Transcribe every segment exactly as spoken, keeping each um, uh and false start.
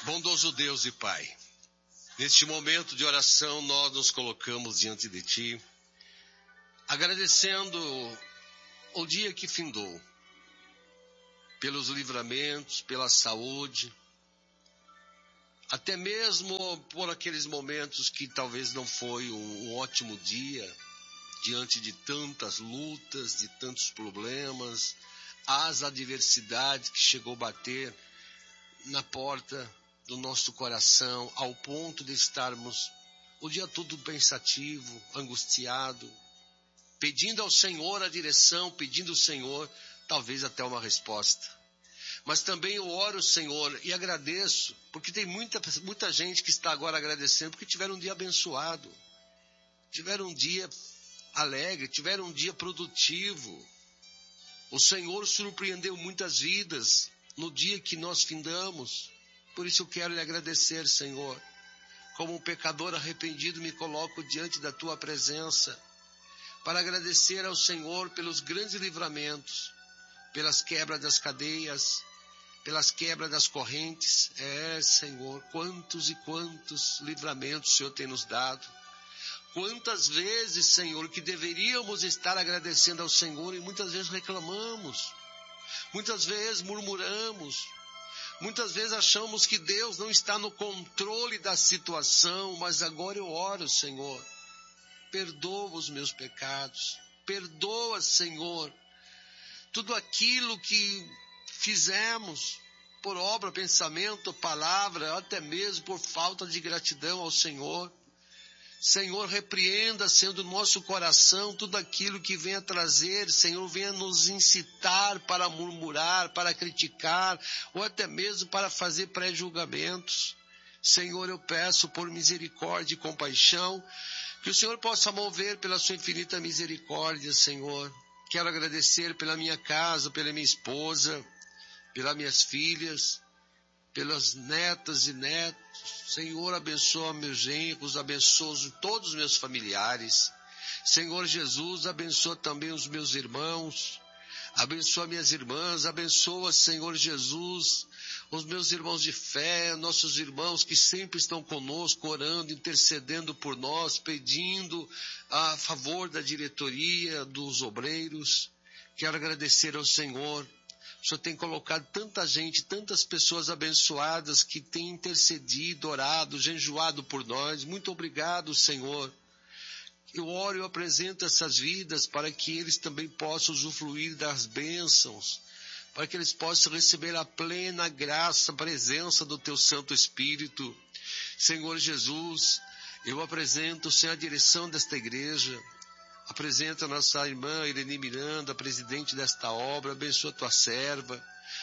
Bondoso Deus e Pai, neste momento de oração nós nos colocamos diante de Ti, agradecendo o dia que findou, pelos livramentos, pela saúde, até mesmo por aqueles momentos que talvez não foi um, um ótimo dia, diante de tantas lutas, de tantos problemas, as adversidades que chegou a bater na porta do nosso coração, ao ponto de estarmos o dia todo pensativo, angustiado, pedindo ao Senhor a direção, pedindo ao Senhor talvez até uma resposta. Mas também eu oro, Senhor, e agradeço, porque tem muita, muita gente que está agora agradecendo, porque tiveram um dia abençoado, tiveram um dia alegre, tiveram um dia produtivo. O Senhor surpreendeu muitas vidas no dia que nós findamos. Por isso eu quero lhe agradecer, Senhor. Como um pecador arrependido, me coloco diante da Tua presença para agradecer ao Senhor pelos grandes livramentos, pelas quebras das cadeias, pelas quebras das correntes. É, Senhor, quantos e quantos livramentos o Senhor tem nos dado. Quantas vezes, Senhor, que deveríamos estar agradecendo ao Senhor e muitas vezes reclamamos, muitas vezes murmuramos, muitas vezes achamos que Deus não está no controle da situação, mas agora eu oro, Senhor, perdoa os meus pecados, perdoa, Senhor, tudo aquilo que fizemos por obra, pensamento, palavra, até mesmo por falta de gratidão ao Senhor. Senhor, repreenda, Senhor, do nosso coração tudo aquilo que venha trazer, Senhor, venha nos incitar para murmurar, para criticar, ou até mesmo para fazer pré-julgamentos. Senhor, eu peço por misericórdia e compaixão, que o Senhor possa mover pela sua infinita misericórdia, Senhor. Quero agradecer pela minha casa, pela minha esposa, pelas minhas filhas, pelas netas e netos. Senhor, abençoa meus genros, abençoa todos os meus familiares. Senhor Jesus, abençoa também os meus irmãos, abençoa minhas irmãs, abençoa, Senhor Jesus, os meus irmãos de fé, nossos irmãos que sempre estão conosco, orando, intercedendo por nós, pedindo a favor da diretoria, dos obreiros. Quero agradecer ao Senhor. O Senhor tem colocado tanta gente, tantas pessoas abençoadas que têm intercedido, orado, jejuado por nós. Muito obrigado, Senhor. Eu oro e eu apresento essas vidas para que eles também possam usufruir das bênçãos, para que eles possam receber a plena graça, a presença do Teu Santo Espírito. Senhor Jesus, eu apresento, Senhor, a direção desta igreja. Apresenta a nossa irmã Irene Miranda, presidente desta obra, abençoa a tua serva,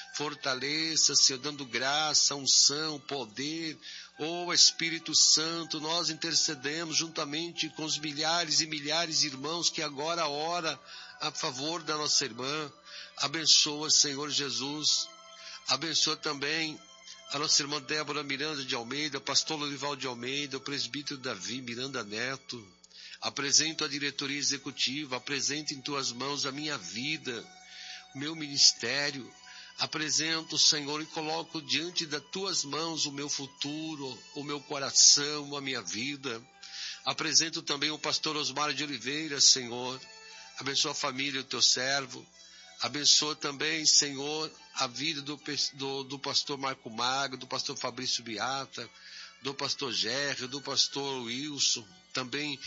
fortaleça, Senhor, dando graça, unção, poder. Ó Espírito Santo, nós intercedemos juntamente com os milhares e milhares de irmãos que agora oram a favor da nossa irmã. Abençoa, Senhor Jesus, abençoa também a nossa irmã Débora Miranda de Almeida, o pastor Lorival de Almeida, o presbítero Davi Miranda Neto. Apresento a diretoria executiva, apresento em tuas mãos a minha vida, o meu ministério. Apresento, Senhor, e coloco diante das tuas mãos o meu futuro, o meu coração, a minha vida. Apresento também o pastor Osmar de Oliveira, Senhor. Abençoa a família, o teu servo. Abençoa também, Senhor, a vida do, do, do pastor Marco Mago, do pastor Fabrício Beata, do pastor Gerry, do pastor Wilson, também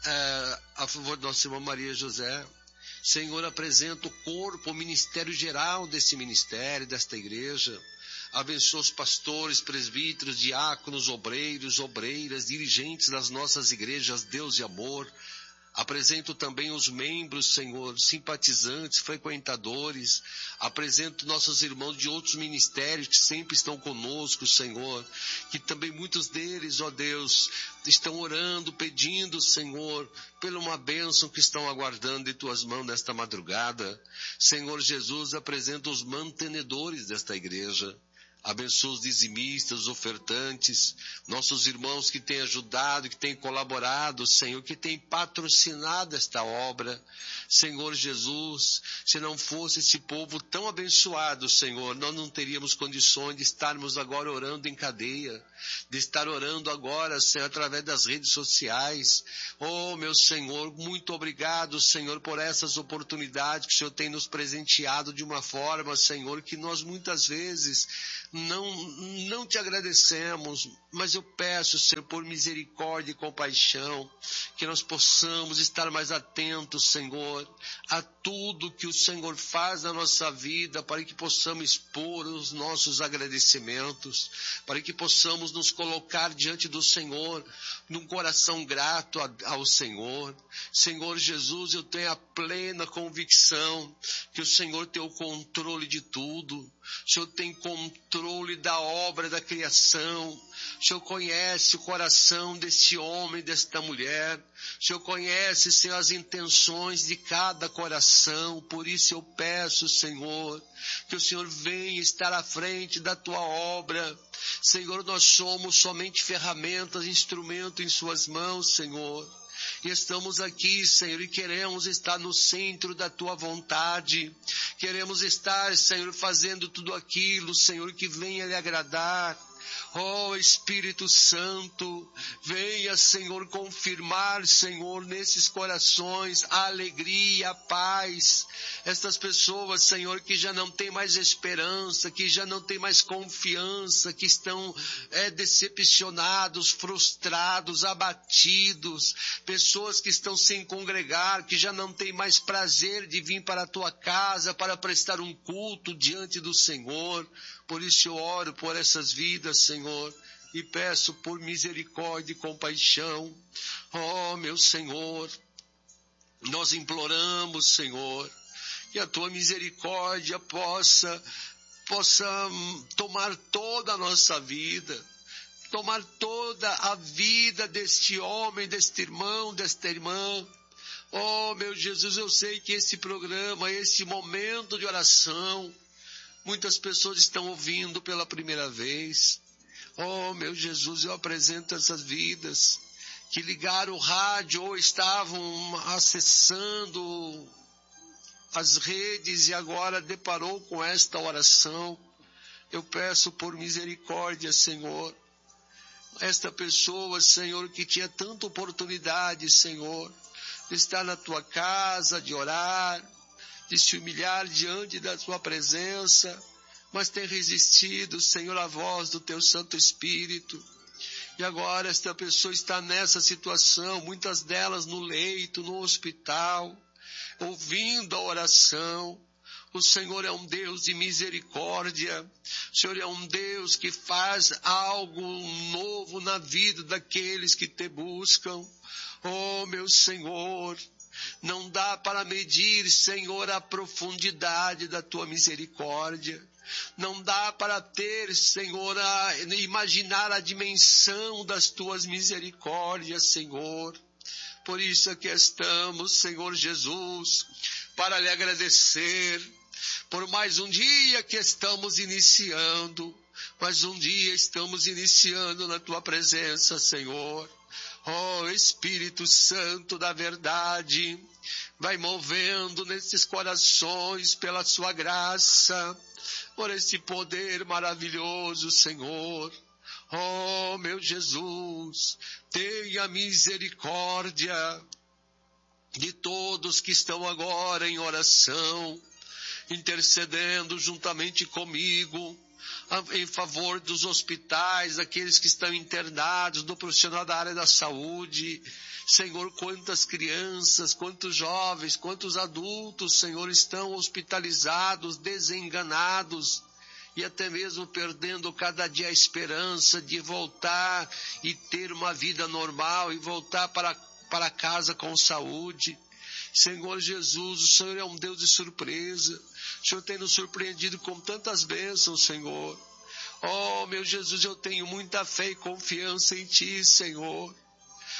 é, a favor da nossa irmã Maria José. Senhor, apresenta o corpo, o ministério geral desse ministério, desta igreja. Abençoa os pastores, presbíteros, diáconos, obreiros, obreiras, dirigentes das nossas igrejas, Deus e amor. Apresento também os membros, Senhor, simpatizantes, frequentadores. Apresento nossos irmãos de outros ministérios que sempre estão conosco, Senhor. Que também muitos deles, ó Deus, estão orando, pedindo, Senhor, pela uma bênção que estão aguardando em tuas mãos nesta madrugada. Senhor Jesus, apresento os mantenedores desta igreja. Abençoa os dizimistas, os ofertantes, nossos irmãos que têm ajudado, que têm colaborado, Senhor, que têm patrocinado esta obra. Senhor Jesus, se não fosse esse povo tão abençoado, Senhor, nós não teríamos condições de estarmos agora orando em cadeia, de estar orando agora, Senhor, através das redes sociais. Oh, meu Senhor, muito obrigado, Senhor, por essas oportunidades que o Senhor tem nos presenteado de uma forma, Senhor, que nós muitas vezes não, não te agradecemos, mas eu peço, Senhor, por misericórdia e compaixão, que nós possamos estar mais atentos, Senhor, a tudo que o Senhor faz na nossa vida, para que possamos expor os nossos agradecimentos, para que possamos nos colocar diante do Senhor, num coração grato ao Senhor. Senhor Jesus, eu tenho a plena convicção que o Senhor tem o controle de tudo, o Senhor tem controle da obra da criação, o Senhor conhece o coração desse homem, desta mulher, o Senhor conhece, Senhor, as intenções de cada coração. Por isso eu peço, Senhor, que o Senhor venha estar à frente da tua obra. Senhor, nós somos somente ferramentas, instrumento em suas mãos, Senhor. E estamos aqui, Senhor, e queremos estar no centro da tua vontade. Queremos estar, Senhor, fazendo tudo aquilo, Senhor, que venha lhe agradar. Oh, Espírito Santo, venha, Senhor, confirmar, Senhor, nesses corações a alegria, a paz. Estas pessoas, Senhor, que já não têm mais esperança, que já não têm mais confiança, que estão é, decepcionados, frustrados, abatidos. Pessoas que estão sem congregar, que já não têm mais prazer de vir para a tua casa para prestar um culto diante do Senhor. Por isso eu oro por essas vidas, Senhor, e peço por misericórdia e compaixão. Oh, meu Senhor, nós imploramos, Senhor, que a tua misericórdia possa, possa tomar toda a nossa vida, tomar toda a vida deste homem, deste irmão, desta irmã. Oh, meu Jesus, eu sei que esse programa, esse momento de oração, muitas pessoas estão ouvindo pela primeira vez. Oh, meu Jesus, eu apresento essas vidas que ligaram o rádio ou estavam acessando as redes e agora deparou com esta oração. Eu peço por misericórdia, Senhor. Esta pessoa, Senhor, que tinha tanta oportunidade, Senhor, de estar na tua casa, de orar, de se humilhar diante da tua presença, mas tem resistido, Senhor, à voz do teu Santo Espírito. E agora esta pessoa está nessa situação, muitas delas no leito, no hospital, ouvindo a oração. O Senhor é um Deus de misericórdia. O Senhor é um Deus que faz algo novo na vida daqueles que te buscam. Oh, meu Senhor, não dá para medir, Senhor, a profundidade da tua misericórdia. Não dá para ter, Senhor, a imaginar a dimensão das tuas misericórdias, Senhor. Por isso aqui estamos, Senhor Jesus, para lhe agradecer por mais um dia que estamos iniciando. Mais um dia estamos iniciando na tua presença, Senhor. Oh, Espírito Santo da verdade, vai movendo nesses corações pela sua graça, por esse poder maravilhoso, Senhor. Oh, meu Jesus, tenha misericórdia de todos que estão agora em oração, intercedendo juntamente comigo, em favor dos hospitais, daqueles que estão internados, do profissional da área da saúde. Senhor, quantas crianças, quantos jovens, quantos adultos, Senhor, estão hospitalizados, desenganados e até mesmo perdendo cada dia a esperança de voltar e ter uma vida normal e voltar para, para casa com saúde. Senhor Jesus, o Senhor é um Deus de surpresa. O Senhor tem nos surpreendido com tantas bênçãos, Senhor. Oh, meu Jesus, eu tenho muita fé e confiança em Ti, Senhor.